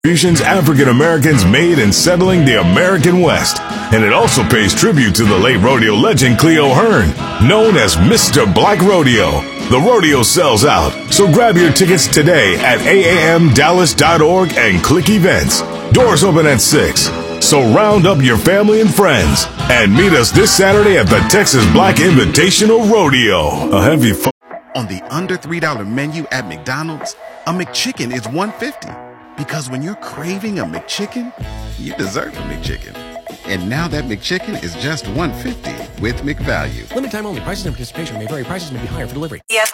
contributions African Americans made in settling the American West. And it also pays tribute to the late rodeo legend Cleo Hearn, known as Mr. Black Rodeo. The rodeo sells out, so grab your tickets today at aamdallas.org and click events. Doors open at 6, so round up your family and friends and meet us this Saturday at the Texas Black Invitational Rodeo. A heavy On the under $3 menu at McDonald's, a McChicken is $1.50. Because when you're craving a McChicken, you deserve a McChicken. And now that McChicken is just $1.50 with McValue. Limited time only. Prices and participation may vary. Prices may be higher for delivery. Yes.